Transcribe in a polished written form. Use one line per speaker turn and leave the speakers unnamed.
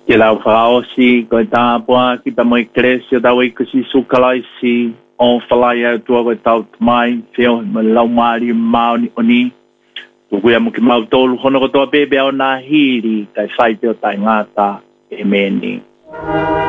Ke lau whaosi, koe tāpua, ki pa moe kresio tau i kusi sukalaisi, o whalai au tua koe tau tamai, whio me lau maari maoni oni, kukuia mo ki mau tolu, hono ko toa bebe au nā hiri, kai whai peo tai ngāta, e meni.